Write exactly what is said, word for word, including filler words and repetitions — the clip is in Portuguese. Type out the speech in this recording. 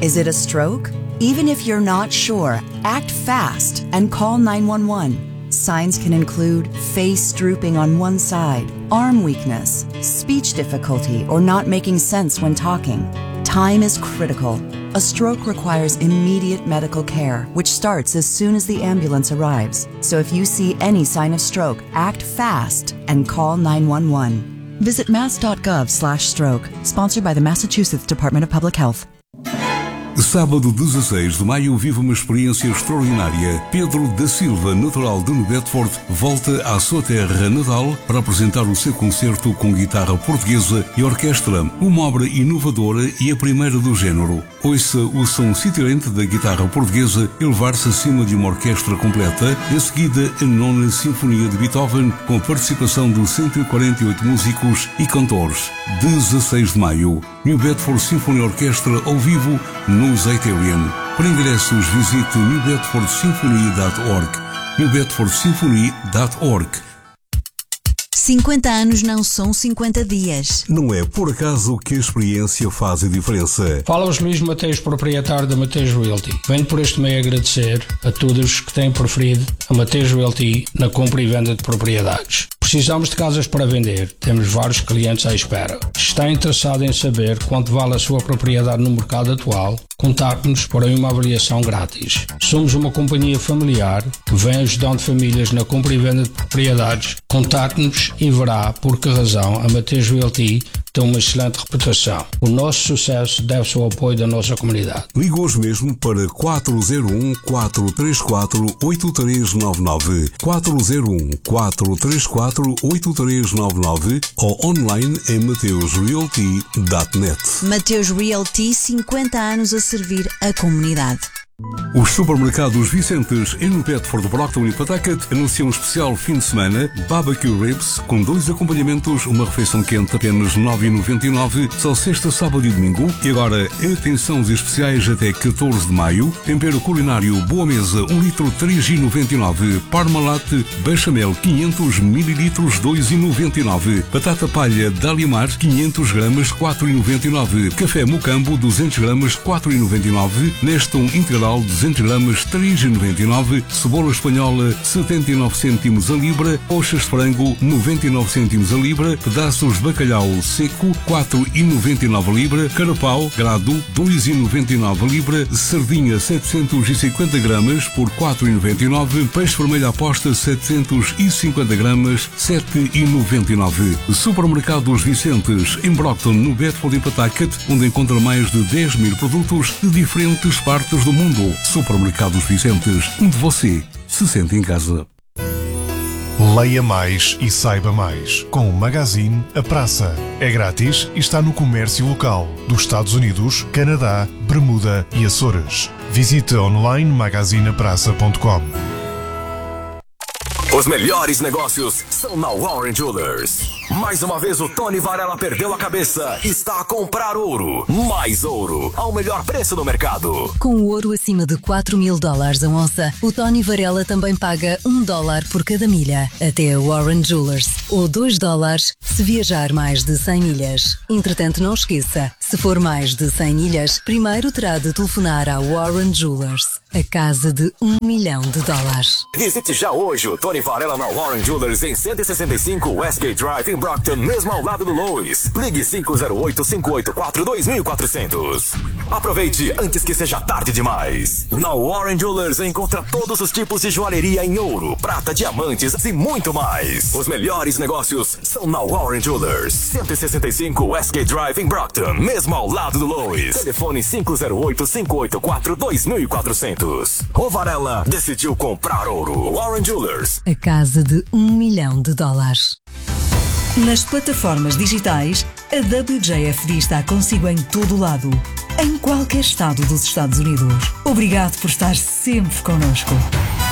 Is it a stroke? Even if you're not sure, act fast and call nine one one. Signs can include face drooping on one side, arm weakness, speech difficulty, or not making sense when talking. Time is critical. A stroke requires immediate medical care, which starts as soon as the ambulance arrives. So if you see any sign of stroke, act fast and call nine one one. Visit mass dot gov slash stroke, sponsored by the Massachusetts Department of Public Health. Sábado dezasseis de maio vive uma experiência extraordinária. Pedro da Silva, natural de New Bedford, volta à sua terra natal para apresentar o seu concerto com guitarra portuguesa e orquestra, uma obra inovadora e a primeira do género. Ouça o som cintilante da guitarra portuguesa elevar-se acima de uma orquestra completa, em seguida a nona Sinfonia de Beethoven, com a participação de cento e quarenta e oito músicos e cantores. dezasseis de maio, New Bedford Symphony Orchestra ao vivo no Zeiterion. Para ingressos, visite new bedford symphony dot org. new bedford symphony dot org. cinquenta anos não são cinquenta dias. Não é por acaso que a experiência faz a diferença. Fala-vos Luís Mateus, proprietário da Mateus Realty. Venho por este meio agradecer a todos que têm preferido a Mateus Realty na compra e venda de propriedades. Precisamos de casas para vender. Temos vários clientes à espera. Está interessado em saber quanto vale a sua propriedade no mercado atual? Contacte-nos para uma avaliação grátis. Somos uma companhia familiar que vem ajudando famílias na compra e venda de propriedades. Contacte-nos e verá por que razão a Mateus Realty tem uma excelente reputação. O nosso sucesso deve-se ao apoio da nossa comunidade. Ligue hoje mesmo para quatro zero um, quatro três quatro, oito três nove nove, quatro zero um, quatro três quatro, oito três nove nove ou online em mateus realty ponto net. Mateus Realty, cinquenta anos a servir a comunidade. Os supermercados Vicentes em New Bedford, Brockton e Pawtucket anunciam um especial fim de semana Barbecue Ribs com dois acompanhamentos, uma refeição quente apenas nove reais e noventa e nove centavos, só sexta, sábado e domingo. E agora, atenções especiais até catorze de maio. Tempero culinário Boa Mesa, um litro, três reais e noventa e nove centavos. Parmalat Bechamel, quinhentos mililitros, dois reais e noventa e nove centavos. Batata palha Dalimar, quinhentos gramas, quatro reais e noventa e nove centavos. Café Mocambo, duzentos gramas, quatro reais e noventa e nove centavos. Neston integral duzentos gramas, três reais e noventa e nove centavos. Cebola espanhola, setenta e nove cêntimos a libra. Coxas de frango, noventa e nove cêntimos a libra. Pedaços de bacalhau seco, quatro reais e noventa e nove centavos a libra. Carapau grado, dois reais e noventa e nove centavos a libra. Sardinha, setecentos e cinquenta gramas por quatro reais e noventa e nove centavos. Peixe vermelho à posta, setecentos e cinquenta gramas, sete reais e noventa e nove centavos. Supermercados Vicentes em Brockton, no Bedford e Pawtucket, onde encontra mais de dez mil produtos de diferentes partes do mundo. Supermercados Vicentes, onde você se sente em casa. Leia mais e saiba mais com o Magazine A Praça. É grátis e está no comércio local dos Estados Unidos, Canadá, Bermuda e Açores. Visite online magazine a praça ponto com. Os melhores negócios são na Warren Jewelers. Mais uma vez o Tony Varela perdeu a cabeça e está a comprar ouro. Mais ouro, ao melhor preço do mercado. Com o ouro acima de quatro mil dólares a onça, o Tony Varela também paga um dólar por cada milha. Até a Warren Jewelers. Ou dois dólares se viajar mais de cem milhas. Entretanto, não esqueça, se for mais de cem milhas, primeiro terá de telefonar à Warren Jewelers. A casa de um milhão de dólares. Visite já hoje o Tony Varela na Warren Jewelers em cento e sessenta e cinco Westgate Drive em Brockton, mesmo ao lado do Lois. Ligue cinco zero oito, cinco oito quatro, dois quatro zero zero. Aproveite antes que seja tarde demais. Na Warren Jewelers encontra todos os tipos de joalheria em ouro, prata, diamantes e muito mais. Os melhores negócios são na Warren Jewelers. cento e sessenta e cinco Westgate Drive em Brockton, mesmo ao lado do Lois. Telefone cinco zero oito, cinco oito quatro, dois quatro zero zero. O Varela decidiu comprar ouro. Warren Jewelers. A casa de um milhão de dólares. Nas plataformas digitais, a W J F D está consigo em todo o lado, em qualquer estado dos Estados Unidos. Obrigado por estar sempre connosco.